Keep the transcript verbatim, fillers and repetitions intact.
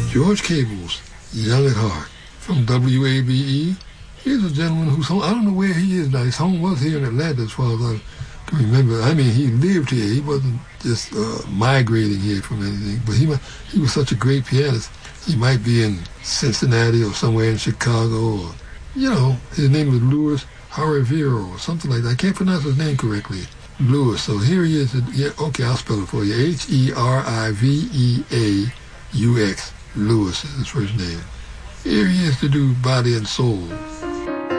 George Cables, Young at Heart, from W A B E. Here's a gentleman who's home. I don't know where he is now. His home was here in Atlanta, as far as I can remember. I mean, he lived here. He wasn't just uh, migrating here from anything. But he he was such a great pianist. He might be in Cincinnati or somewhere in Chicago, or, you know, his name was Louis Jaraviro or something like that. I can't pronounce his name correctly. Louis. So here he is. Yeah, okay, I'll spell it for you. H E R I V E A U X. Louis is his first name. Here he is to do Body and Soul.